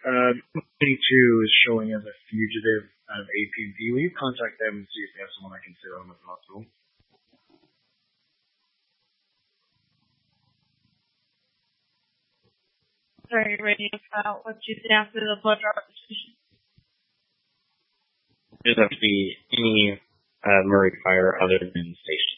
22 is showing as a fugitive out of APP. Will you contact them and see if they have someone I can sit on at the hospital? Sorry, radio file. What you said after the blood draw decision? It doesn't have to be any Murray fire other than station.